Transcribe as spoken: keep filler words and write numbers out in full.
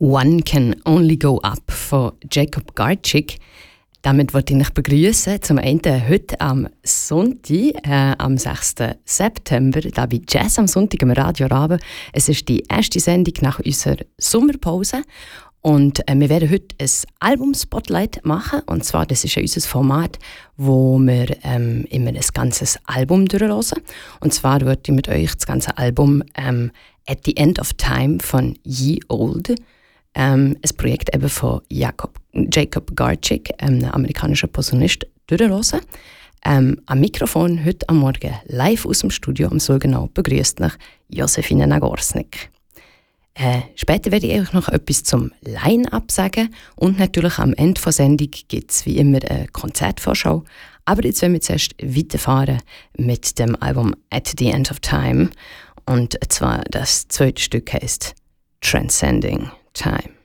One Can Only Go Up von Jacob Garczyk. Damit wollte ich euch begrüßen. Zum einen heute am Sonntag, äh, am sechsten September, da bei Jazz am Sonntag im Radio Rabe. Es ist die erste Sendung nach unserer Sommerpause. Und äh, wir werden heute ein Album-Spotlight machen. Und zwar, das ist ja unser Format, wo wir ähm, immer ein ganzes Album durchhören. Und zwar würde ich mit euch das ganze Album ähm, At the End of Time von Ye Old, ähm, ein Projekt eben von Jacob, Jacob Garczyk, ähm, einem amerikanischen Posaunist, durchhören. Ähm, am Mikrofon heute am Morgen live aus dem Studio am Sulgenau begrüßt nach Josefine Nagorsnik. Äh, später werde ich euch noch etwas zum Line-Up sagen und natürlich am Ende der Sendung gibt es wie immer eine Konzertvorschau. Aber jetzt wollen wir zuerst weiterfahren mit dem Album At the End of Time und zwar das zweite Stück heißt Transcending Time.